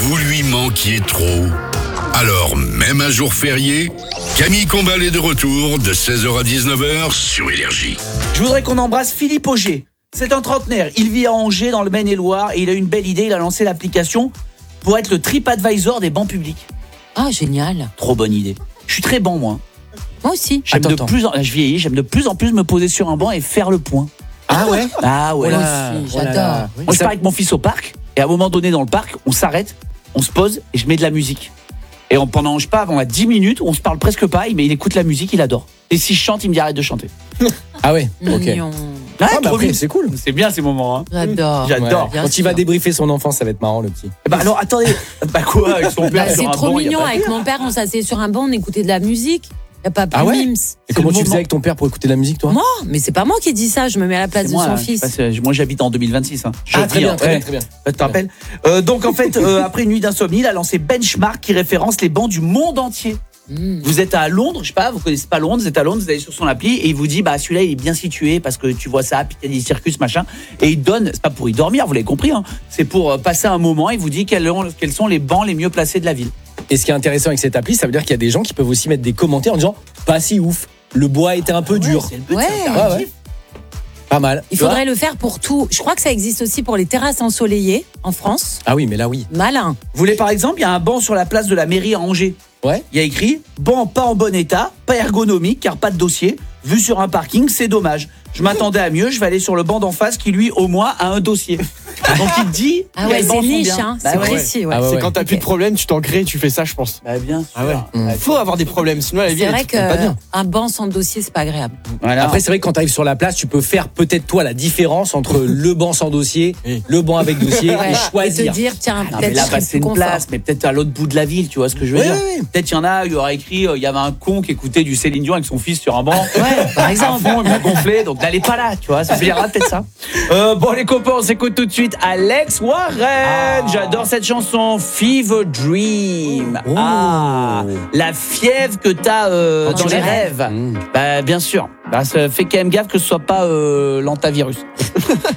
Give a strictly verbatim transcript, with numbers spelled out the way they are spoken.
vous lui manquiez trop. Alors, même un jour férié, Camille Combal est de retour de seize heures à dix-neuf heures sur Énergie. Je voudrais qu'on embrasse Philippe Auger. C'est un trentenaire. Il vit à Angers, dans le Maine-et-Loire, et il a une belle idée. Il a lancé l'application pour être le TripAdvisor des bancs publics. Ah, génial. Trop bonne idée. Je suis très banc, moi. Moi aussi. J'aime Attends, de attends. plus en... Je vieillis, j'aime de plus en plus me poser sur un banc et faire le point. Ah ouais. Ah ouais. Moi là, aussi, oh là j'adore. là. Moi, je pars avec mon fils au parc, et à un moment donné dans le parc, on s'arrête, on se pose, et je mets de la musique. Et on, pendant, je sais pas, avant à dix minutes, on se parle presque pas, mais il écoute la musique, il adore. Et si je chante, il me dit arrête de chanter. Ah ouais. Ok. Mignon. Ah, Ah, bah trop après, bien. c'est cool. C'est bien ces moments. Hein. J'adore. J'adore. Bien Quand il sûr. va débriefer son enfance, ça va être marrant, le petit. Bah alors attendez, bah quoi avec son père Bah, sur c'est un trop banc, y a mignon. pas de Avec pire. mon père, on s'asseyait sur un banc, on écoutait de la musique. Y a pas plus Ah ouais mimes. Et comment le tu faisais moment. avec ton père pour écouter de la musique, toi? Moi, mais c'est pas moi qui dis ça. Je me mets à la place C'est de moi, son hein, fils. je sais pas, moi j'habite en deux mille vingt-six. Hein. Je Ah, très dis, bien, hein, très ouais. bien, très bien. Tu te rappelles euh, Donc en fait, euh, après une nuit d'insomnie, il a lancé Benchmark qui référence les bancs du monde entier. Mmh. Vous êtes à Londres, je sais pas, vous connaissez pas Londres, vous êtes à Londres, vous allez sur son appli et il vous dit bah celui-là il est bien situé parce que tu vois ça, Piccadilly Circus machin, et il donne, c'est pas pour y dormir, vous l'avez compris, hein, c'est pour euh, passer un moment. Il vous dit quels, ont- quels sont les bancs les mieux placés de la ville. Et ce qui est intéressant avec cette appli, ça veut dire qu'il y a des gens qui peuvent aussi mettre des commentaires en disant pas si ouf, le bois était un peu dur. Ouais, c'est le but, Ouais. c'est interactif. Ouais, ouais. Pas mal. Il Tu vois? faudrait le faire pour tout. Je crois que ça existe aussi pour les terrasses ensoleillées en France. Ah oui, mais là oui. Malin. Vous voulez par exemple, il y a un banc sur la place de la mairie à Angers. Ouais. Il y a écrit banc pas en bon état, pas ergonomique car pas de dossier, vu sur un parking, c'est dommage. Je m'attendais à mieux, je vais aller sur le banc d'en face qui lui au moins a un dossier. Donc il te dit Ah quels ouais, bancs c'est sont niche, bien. hein. Bah C'est ouais. précis. Ouais. Ah ouais, C'est ouais. quand t'as Ok. plus de problème, tu t'en crées et tu fais ça, je pense. Bah bien sûr. Ah ouais. Mm. Bah, Faut avoir des problèmes, sinon la vie C'est elle vrai est pas bien. qu'un banc sans dossier, c'est pas agréable. voilà. Après, c'est vrai que quand tu arrives sur la place, tu peux faire peut-être toi la différence entre le banc sans dossier, Oui. le banc avec dossier Ouais. et Et choisir. te dire, tiens, Non, mais peut-être là, je serais bah, c'est plus une confort. place, mais peut-être à l'autre bout de la ville, tu vois ce que je veux Ouais, dire. ouais, ouais. Peut-être il y en a, il y aura écrit, euh, il y avait un con qui écoutait du Céline Dion avec son fils sur un banc. Ouais, par exemple. À fond, il m'a gonflé, donc n'allez pas là, tu vois, ça verra peut-être ça. Euh, bon, les copains, on s'écoute tout de suite Alex Warren. J'adore cette chanson, Fever Dream. Oh. Ah, la fièvre que t'as euh, Quand dans tu les rêves. rêves. Mmh. Bah, bien sûr. Bah, ça fait quand même gaffe que ce soit pas euh, l'antavirus.